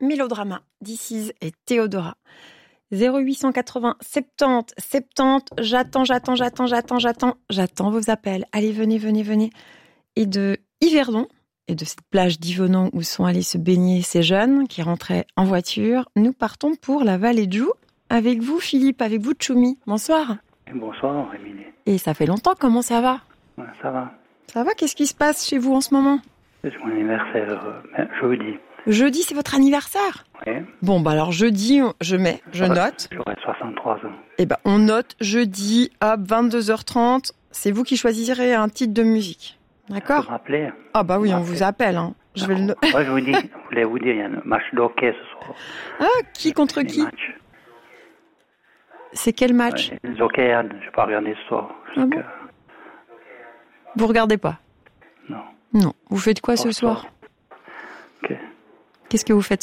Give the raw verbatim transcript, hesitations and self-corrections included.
Mélodrama, This Is et Théodora. zéro huit cent quatre-vingts soixante-dix soixante-dix, j'attends, j'attends, j'attends, j'attends, j'attends, j'attends vos appels. Allez, venez, venez, venez. Et de Yverdon, et de cette plage d'Yvenon où sont allés se baigner ces jeunes qui rentraient en voiture, nous partons pour la vallée de Joux. Avec vous, Philippe, avec vous, Tchoumi. Bonsoir. Bonsoir, Émilie. Et ça fait longtemps, comment ça va ? Ouais, ça va. Ça va, qu'est-ce qui se passe chez vous en ce moment ? C'est mon anniversaire, euh, jeudi. Jeudi, c'est votre anniversaire ? Oui. Bon, bah alors jeudi, je mets, je J'aurai- note. J'aurai soixante-trois ans. Eh ben, on note jeudi, hop, vingt-deux heures trente. C'est vous qui choisirez un titre de musique. Vous D'accord ? me rappelez Ah bah oui, Vous on me vous rappelez appelle. Hein. Je vais le no- Moi, je vous dis, je voulais vous dire, il y a un match de hockey ce soir. Ah, qui contre Les qui ? matchs. C'est quel match ? Ouais, les hockeyades, je vais pas regarder ce soir. Ah parce bon que- Vous regardez pas ? Non. Non. Vous faites quoi ce Pas ce soir ? soir. Ok. Qu'est-ce que vous faites